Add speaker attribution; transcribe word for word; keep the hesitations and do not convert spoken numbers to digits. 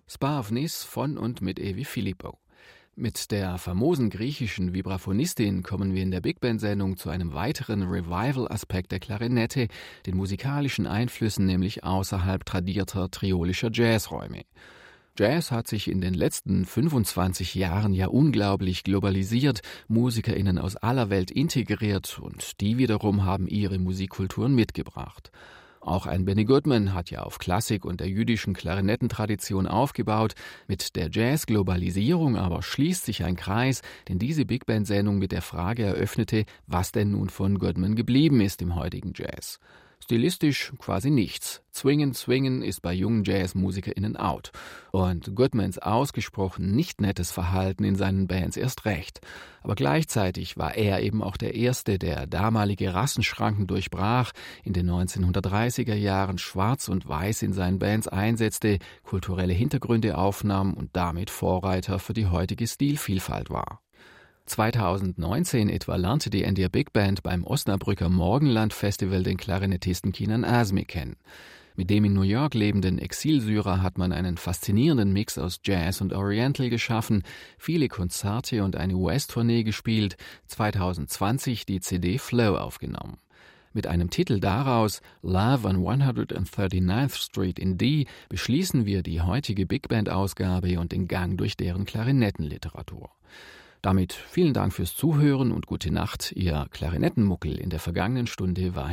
Speaker 1: Sparvnis von und mit Evi Philippou. Mit der famosen griechischen Vibraphonistin kommen wir in der Big Band-Sendung zu einem weiteren Revival-Aspekt der Klarinette, den musikalischen Einflüssen nämlich außerhalb tradierter triolischer Jazzräume. Jazz hat sich in den letzten fünfundzwanzig Jahren ja unglaublich globalisiert, MusikerInnen aus aller Welt integriert und die wiederum haben ihre Musikkulturen mitgebracht. Auch ein Benny Goodman hat ja auf Klassik und der jüdischen Klarinettentradition aufgebaut. Mit der Jazz-Globalisierung aber schließt sich ein Kreis, den diese Big Band-Sendung mit der Frage eröffnete, was denn nun von Goodman geblieben ist im heutigen Jazz. Stilistisch quasi nichts. Swingen, swingen ist bei jungen JazzmusikerInnen out. Und Goodmans ausgesprochen nicht nettes Verhalten in seinen Bands erst recht. Aber gleichzeitig war er eben auch der Erste, der damalige Rassenschranken durchbrach, in den neunzehnhundertdreißiger Jahren Schwarz und Weiß in seinen Bands einsetzte, kulturelle Hintergründe aufnahm und damit Vorreiter für die heutige Stilvielfalt war. zweitausendneunzehn etwa lernte die India Big Band beim Osnabrücker Morgenland Festival den Klarinettisten Kenan Azmi kennen. Mit dem in New York lebenden Exilsyrer hat man einen faszinierenden Mix aus Jazz und Oriental geschaffen, viele Konzerte und eine U S-Tournee gespielt, zweitausendzwanzig die C D Flow aufgenommen. Mit einem Titel daraus, Love on hundertdreißigneunte Street in D, beschließen wir die heutige Big Band-Ausgabe und den Gang durch deren Klarinettenliteratur. Damit vielen Dank fürs Zuhören und gute Nacht. Ihr Klarinettenmuckel in der vergangenen Stunde war